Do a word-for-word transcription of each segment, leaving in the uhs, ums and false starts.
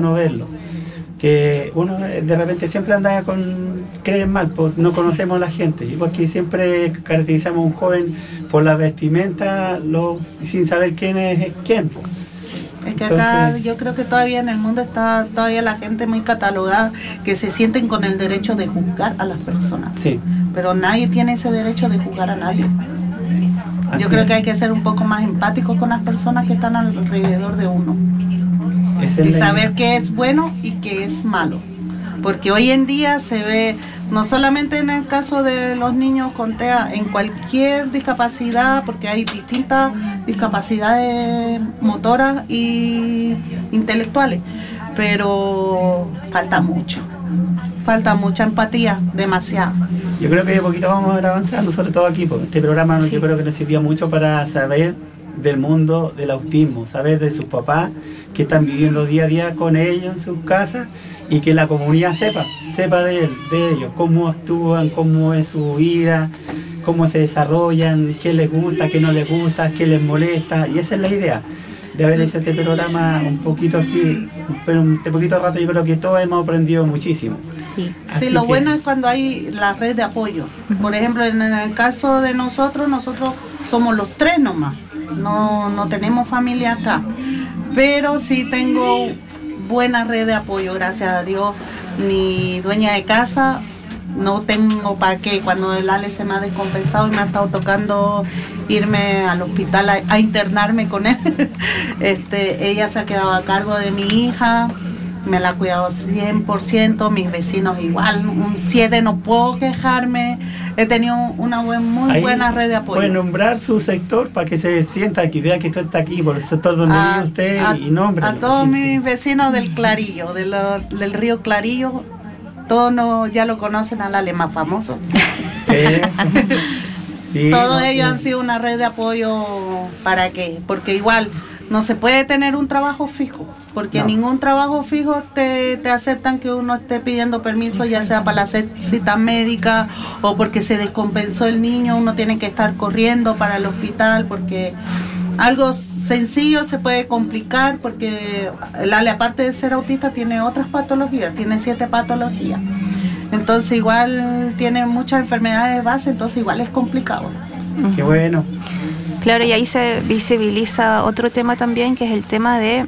bueno verlo. Que uno de repente siempre anda con creen mal, pues no conocemos a la gente, igual que siempre caracterizamos a un joven por la vestimenta, lo, sin saber quién es quién. Pues. Es que acá Entonces, yo creo que todavía en el mundo está todavía la gente muy catalogada, que se sienten con el derecho de juzgar a las personas. Sí. Pero nadie tiene ese derecho de juzgar a nadie. Así yo creo es. que hay que ser un poco más empáticos con las personas que están alrededor de uno. Es Y saber qué es bueno y qué es malo. Porque hoy en día se ve, no solamente en el caso de los niños con T E A, en cualquier discapacidad, porque hay distintas discapacidades motoras y intelectuales, pero falta mucho, falta mucha empatía, demasiado. Yo creo que de poquito vamos a ir avanzando, sobre todo aquí, porque este programa sí. Yo creo que nos sirvió mucho para saber del mundo del autismo, saber de sus papás que están viviendo día a día con ellos en sus casas y que la comunidad sepa, sepa de, él, de ellos, cómo actúan, cómo es su vida, cómo se desarrollan, qué les gusta, qué no les gusta, qué les molesta, y esa es la idea de haber hecho este programa un poquito así, pero un poquito rato yo creo que todos hemos aprendido muchísimo. Sí, sí lo que... bueno es cuando hay la red de apoyo. Por ejemplo, en el caso de nosotros, nosotros somos los tres nomás, no, no tenemos familia atrás, pero sí tengo buena red de apoyo, gracias a Dios. Mi dueña de casa, no tengo para qué, cuando el Ale se me ha descompensado y me ha estado tocando irme al hospital a, a internarme con él, este, ella se ha quedado a cargo de mi hija, me la ha cuidado cien por ciento, mis vecinos igual, un siete, no puedo quejarme, he tenido una buen, muy Ahí buena red de apoyo. Puede nombrar su sector para que se sienta, que vea que usted está aquí, por el sector donde a, vive usted a, y nombre. A todos sí, mis sí. vecinos del Clarillo, de lo, del río Clarillo, todos no, ya lo conocen al Ale más famoso. Eso. Sí, todos no, ellos sí. han sido una red de apoyo. ¿Para qué? Porque igual no se puede tener un trabajo fijo, porque no. ningún trabajo fijo te, te aceptan que uno esté pidiendo permiso, ya sea para la cita médica o porque se descompensó el niño, uno tiene que estar corriendo para el hospital, porque algo sencillo se puede complicar, porque el Ale, aparte de ser autista, tiene otras patologías, tiene siete patologías. Entonces igual tiene muchas enfermedades de base, entonces igual es complicado. Qué bueno. Claro, y ahí se visibiliza otro tema también, que es el tema de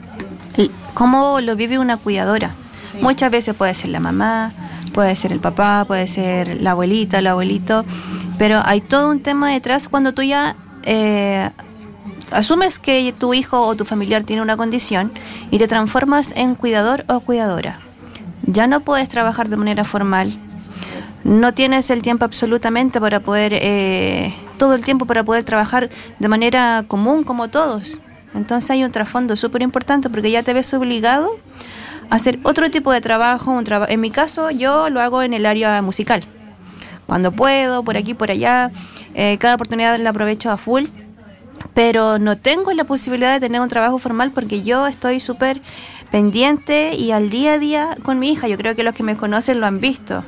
cómo lo vive una cuidadora. Sí. Muchas veces puede ser la mamá, puede ser el papá, puede ser la abuelita, el abuelito, pero hay todo un tema detrás cuando tú ya eh, asumes que tu hijo o tu familiar tiene una condición y te transformas en cuidador o cuidadora. Ya no puedes trabajar de manera formal, no tienes el tiempo absolutamente para poder, eh, todo el tiempo para poder trabajar de manera común como todos. Entonces hay un trasfondo súper importante porque ya te ves obligado a hacer otro tipo de trabajo. Un traba- en mi caso yo lo hago en el área musical, cuando puedo, por aquí, por allá, eh, cada oportunidad la aprovecho a full, pero no tengo la posibilidad de tener un trabajo formal porque yo estoy súper pendiente y al día a día con mi hija. Yo creo que los que me conocen lo han visto.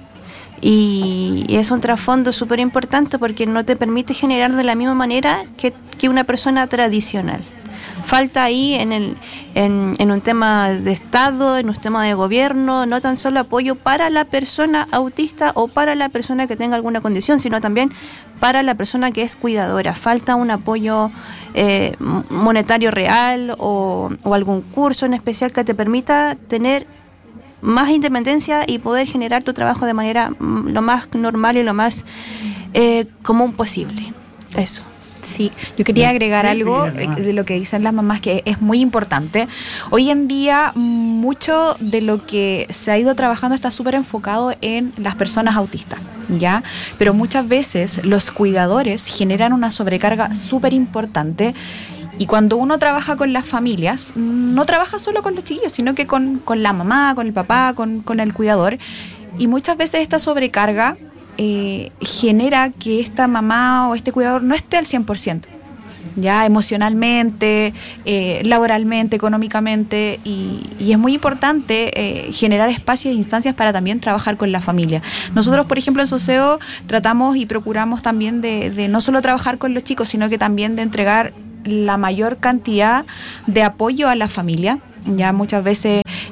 Y es un trasfondo súper importante porque no te permite generar de la misma manera que, que una persona tradicional. Falta ahí en, el, en, en un tema de Estado, en un tema de gobierno, no tan solo apoyo para la persona autista o para la persona que tenga alguna condición, sino también para la persona que es cuidadora. Falta un apoyo eh, monetario real o, o algún curso en especial que te permita tener más independencia y poder generar tu trabajo de manera mm, lo más normal y lo más eh, común posible. Eso. Sí, yo quería agregar algo de lo que dicen las mamás que es muy importante. Hoy en día mucho de lo que se ha ido trabajando está súper enfocado en las personas autistas, ¿ya? Pero muchas veces los cuidadores generan una sobrecarga súper importante. Y cuando uno trabaja con las familias, no trabaja solo con los chiquillos, sino que con, con la mamá, con el papá, con, con el cuidador. Y muchas veces esta sobrecarga eh, genera que esta mamá o este cuidador no esté al cien por ciento. Ya emocionalmente, eh, laboralmente, económicamente, y, y es muy importante eh, generar espacios e instancias para también trabajar con la familia. Nosotros, por ejemplo, en Soseo tratamos y procuramos también de, de no solo trabajar con los chicos, sino que también de entregar la mayor cantidad de apoyo a la familia. Ya muchas veces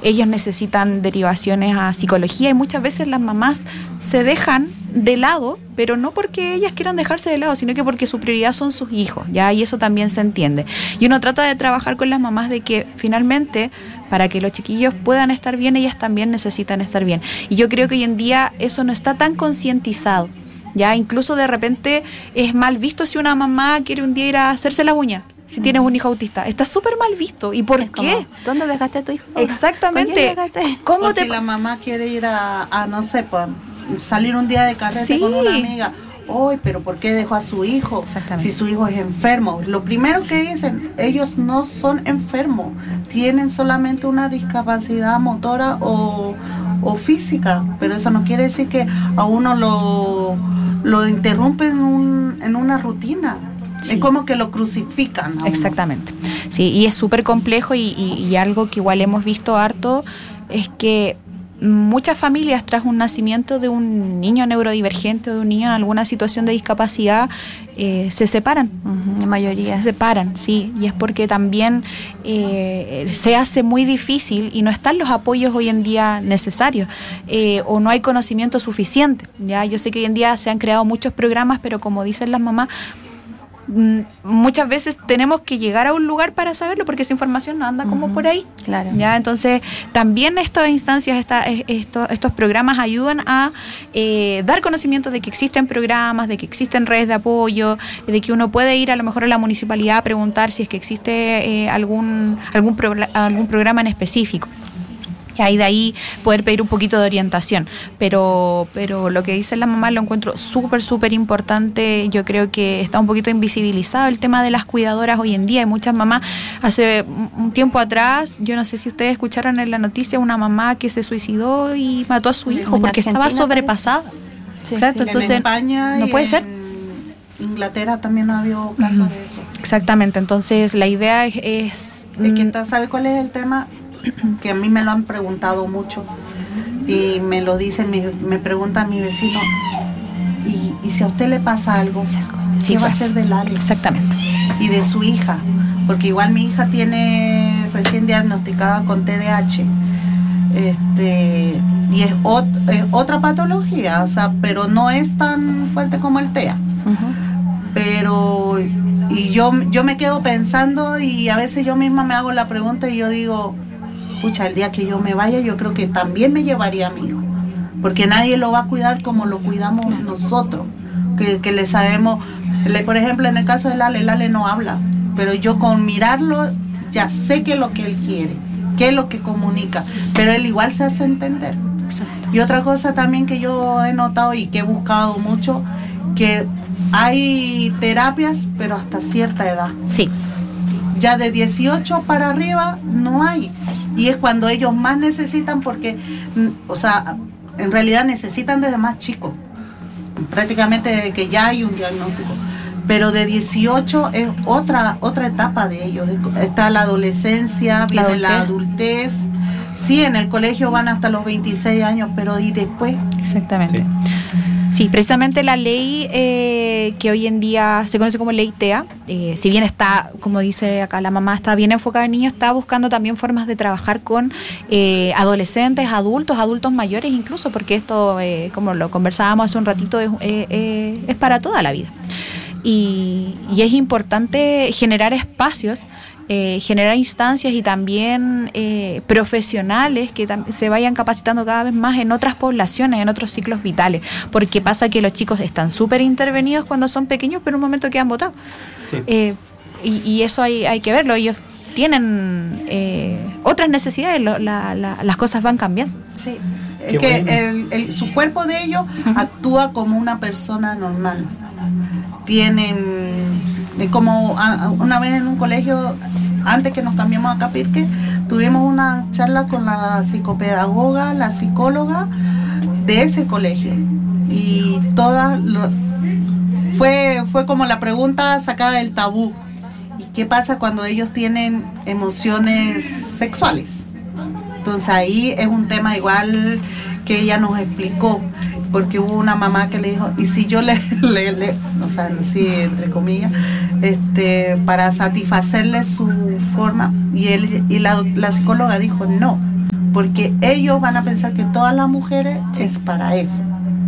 ellos necesitan derivaciones a psicología y muchas veces las mamás se dejan de lado, pero no porque ellas quieran dejarse de lado, sino que porque su prioridad son sus hijos, ¿ya? Y eso también se entiende. Y uno trata de trabajar con las mamás de que finalmente, para que los chiquillos puedan estar bien, ellas también necesitan estar bien. Y yo creo que hoy en día eso no está tan concientizado, ¿ya? Incluso de repente es mal visto si una mamá quiere un día ir a hacerse la uña. Si tienes un hijo autista, está súper mal visto. ¿Y por es qué? Como, ¿dónde dejaste a tu hijo? Exactamente. ¿Cómo o te... si la mamá quiere ir a, a no sé, pues, salir un día de carrete sí. con una amiga. Hoy, pero ¿por qué dejó a su hijo? Si su hijo es enfermo. Lo primero que dicen, ellos no son enfermos, tienen solamente una discapacidad motora o, o física, pero eso no quiere decir que a uno lo, lo interrumpen en, un, en una rutina. Sí. Es como que lo crucifican. Exactamente. Sí, y es súper complejo y, y, y algo que igual hemos visto harto es que muchas familias tras un nacimiento de un niño neurodivergente o de un niño en alguna situación de discapacidad eh, se separan. Uh-huh, la mayoría. Se separan, sí, y es porque también eh, se hace muy difícil y no están los apoyos hoy en día necesarios eh, o no hay conocimiento suficiente. Ya, yo sé que hoy en día se han creado muchos programas, pero como dicen las mamás, muchas veces tenemos que llegar a un lugar para saberlo porque esa información no anda como uh-huh. por ahí. Claro. Ya, entonces también estas instancias, esta, esto, estos programas ayudan a eh, dar conocimiento de que existen programas, de que existen redes de apoyo, de que uno puede ir a lo mejor a la municipalidad a preguntar si es que existe eh, algún algún, pro, algún programa en específico. Y ahí de ahí poder pedir un poquito de orientación. Pero pero lo que dice la mamá lo encuentro súper, súper importante. Yo creo que está un poquito invisibilizado el tema de las cuidadoras hoy en día. Hay muchas mamás. Hace un tiempo atrás, yo no sé si ustedes escucharon en la noticia, una mamá que se suicidó y mató a su hijo porque estaba sobrepasada. Sí, exacto, sí. Entonces en España no puede ser. Inglaterra también ha habido casos uh-huh. de eso. Exactamente, entonces la idea es... Es, es que, ¿sabe cuál es el tema? Que a mí me lo han preguntado mucho y me lo dicen, me, me pregunta mi vecino, y, y si a usted le pasa algo, ¿qué sí, va a hacer del Ale? Exactamente. Y de su hija, porque igual mi hija tiene recién diagnosticada con T D A H, este, y es, ot, es otra patología, o sea, pero no es tan fuerte como el T E A. Uh-huh. Pero y yo, yo me quedo pensando y a veces yo misma me hago la pregunta y yo digo, pucha, el día que yo me vaya yo creo que también me llevaría a mi hijo, porque nadie lo va a cuidar como lo cuidamos nosotros, que, que le sabemos, le, por ejemplo en el caso del Ale, el Ale no habla, pero yo con mirarlo ya sé qué es lo que él quiere, qué es lo que comunica, pero él igual se hace entender. Y otra cosa también que yo he notado y que he buscado mucho, que hay terapias pero hasta cierta edad. Sí. Ya de dieciocho para arriba no hay. Y es cuando ellos más necesitan porque, o sea, en realidad necesitan desde más chicos, prácticamente desde que ya hay un diagnóstico. Pero de dieciocho es otra otra etapa de ellos. Está la adolescencia, viene la adultez. Sí, en el colegio van hasta los veintiséis años, pero ¿y después? Exactamente. Sí. Sí, precisamente la ley eh, que hoy en día se conoce como ley T E A, eh, si bien está, como dice acá la mamá, está bien enfocada en niños, está buscando también formas de trabajar con eh, adolescentes, adultos, adultos mayores incluso, porque esto, eh, como lo conversábamos hace un ratito, es, eh, eh, es para toda la vida. Y, y es importante generar espacios, eh, generar instancias y también eh, profesionales que tam- se vayan capacitando cada vez más en otras poblaciones, en otros ciclos vitales, porque pasa que los chicos están súper intervenidos cuando son pequeños, pero en un momento quedan botados. Sí. Eh, y, y eso hay, hay que verlo, ellos tienen eh, otras necesidades, lo, la, la, las cosas van cambiando. Sí. Es que bueno. el, el, su cuerpo de ellos uh-huh. actúa como una persona normal. Tienen, como a, una vez en un colegio, antes que nos cambiamos a Capirque, tuvimos una charla con la psicopedagoga, la psicóloga de ese colegio. Y todas, lo, fue, fue como la pregunta sacada del tabú. ¿Y qué pasa cuando ellos tienen emociones sexuales? Entonces ahí es un tema igual que ella nos explicó, porque hubo una mamá que le dijo, y si yo le, le, le o sea, sí, entre comillas, este, para satisfacerle su forma, y él y la, la psicóloga dijo, no, porque ellos van a pensar que todas las mujeres es para eso.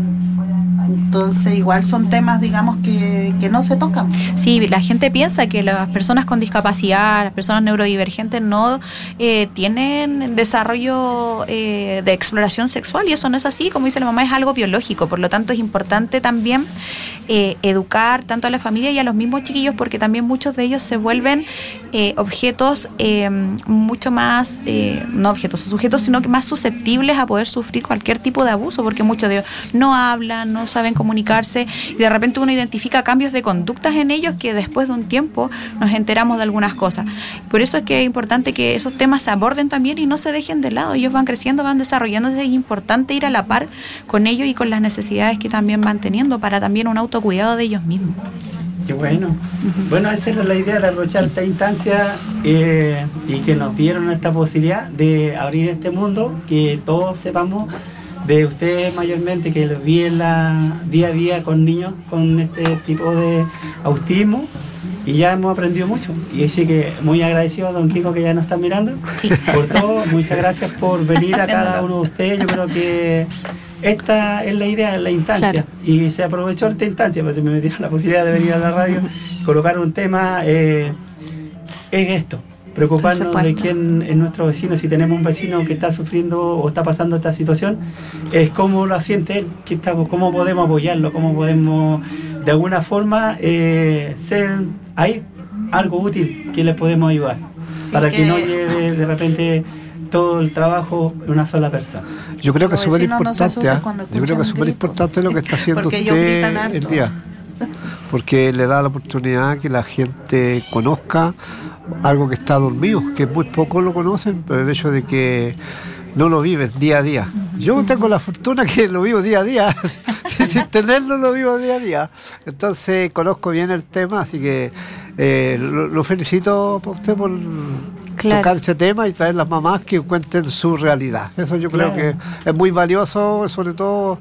Entonces igual son temas, digamos, que, que no se tocan. Sí, la gente piensa que las personas con discapacidad, las personas neurodivergentes no eh, tienen desarrollo eh, de exploración sexual, y eso no es así. Como dice la mamá, es algo biológico. Por lo tanto, es importante también eh, educar tanto a la familia y a los mismos chiquillos, porque también muchos de ellos se vuelven eh, objetos eh, mucho más, eh, no objetos, sujetos, sino que más susceptibles a poder sufrir cualquier tipo de abuso, porque muchos de ellos no hablan, no saben comunicarse, y de repente uno identifica cambios de conductas en ellos que después de un tiempo nos enteramos de algunas cosas. Por eso es que es importante que esos temas se aborden también y no se dejen de lado. Ellos van creciendo, van desarrollándose, es importante ir a la par con ellos y con las necesidades que también van teniendo para también un autocuidado de ellos mismos. Qué bueno. Uh-huh. Bueno, esa era la idea de aprovechar sí. esta instancia eh, y que nos dieron esta posibilidad de abrir este mundo, que todos sepamos de ustedes mayormente, que los vi en la día a día con niños con este tipo de autismo, y ya hemos aprendido mucho. Y así que muy agradecido a don Kiko, que ya nos está mirando, sí. por todo. Muchas gracias por venir a cada uno de ustedes. Yo creo que esta es la idea, la instancia, claro. y se aprovechó esta instancia, pues se me metieron la posibilidad de venir a la radio, colocar un tema, eh, es esto. Preocuparnos de quién es nuestro vecino. Si tenemos un vecino que está sufriendo o está pasando esta situación, es cómo lo siente él, qué estamos, cómo podemos apoyarlo, cómo podemos de alguna forma eh, ser ahí algo útil que le podemos ayudar, sí, para que... que no lleve de repente todo el trabajo en una sola persona. Yo creo que es súper importante, ¿eh? Yo creo que es súper importante lo que está haciendo usted el día, porque le da la oportunidad que la gente conozca algo que está dormido, que muy pocos lo conocen, pero el hecho de que no lo viven día a día. Yo tengo la fortuna que lo vivo día a día, sin tenerlo lo vivo día a día. Entonces conozco bien el tema, así que eh, lo, lo felicito a usted por claro. tocar ese tema y traer las mamás que cuenten su realidad. Eso yo creo claro. que es muy valioso, sobre todo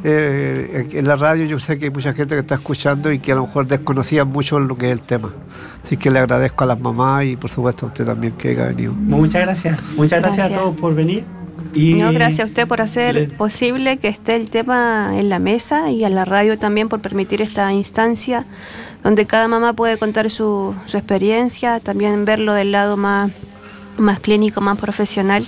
eh, en la radio. Yo sé que hay mucha gente que está escuchando y que a lo mejor desconocían mucho lo que es el tema. Así que le agradezco a las mamás y por supuesto a usted también que haya venido. Muchas gracias. Muchas gracias, gracias a todos por venir. Y no, gracias a usted por hacer le... posible que esté el tema en la mesa, y a la radio también por permitir esta instancia donde cada mamá puede contar su, su experiencia, también verlo del lado más, más clínico, más profesional.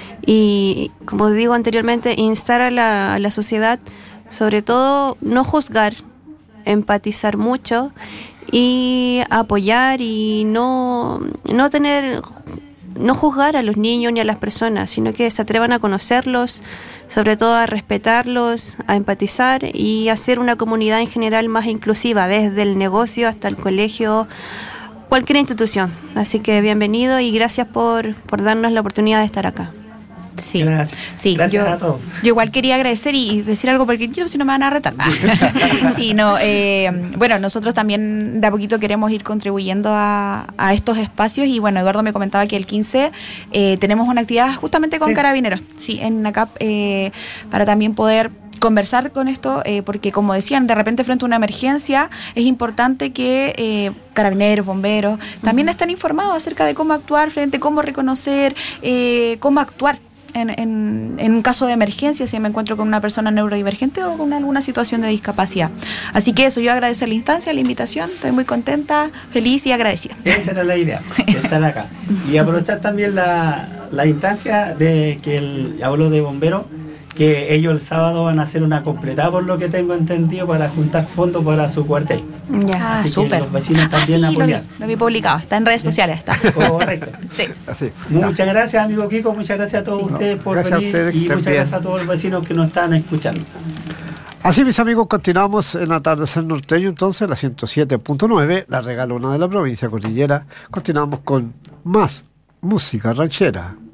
Y como digo anteriormente, instar a la, a la sociedad, sobre todo no juzgar, empatizar mucho y apoyar, y no, no tener... no juzgar a los niños ni a las personas, sino que se atrevan a conocerlos, sobre todo a respetarlos, a empatizar y hacer una comunidad en general más inclusiva, desde el negocio hasta el colegio, cualquier institución. Así que bienvenido y gracias por, por darnos la oportunidad de estar acá. Sí, gracias, sí gracias yo, a todos. Yo igual quería agradecer y, y decir algo, porque yo si no me van a retar. sí, no, eh, bueno, nosotros también de a poquito queremos ir contribuyendo a, a estos espacios, y bueno, Eduardo me comentaba que el quince eh, tenemos una actividad justamente con sí. Carabineros, sí, en NACAP, eh, para también poder conversar con esto, eh, porque como decían, de repente frente a una emergencia es importante que eh, carabineros, bomberos, también uh-huh. estén informados acerca de cómo actuar frente, cómo reconocer, eh, cómo actuar En, en, en un caso de emergencia, si me encuentro con una persona neurodivergente o con alguna situación de discapacidad. Así que eso, yo agradecer la instancia, la invitación, estoy muy contenta, feliz y agradecida. Esa era la idea, estar acá. Y aprovechar también la, la instancia de que el, hablo de bomberos, que ellos el sábado van a hacer una completada, por lo que tengo entendido, para juntar fondos para su cuartel. Ya, así súper. Que los vecinos también ah, sí, apoyan. Lo vi, lo vi publicado, está en redes sociales. Está. Correcto. sí. Así. Muchas gracias, amigo Kiko, muchas gracias a todos sí. ustedes por gracias venir, ustedes, y muchas también. gracias a todos los vecinos que nos están escuchando. Así, mis amigos, continuamos en Atardecer Norteño, entonces, la ciento siete punto nueve, la regalona de la provincia cordillera. Continuamos con más música ranchera.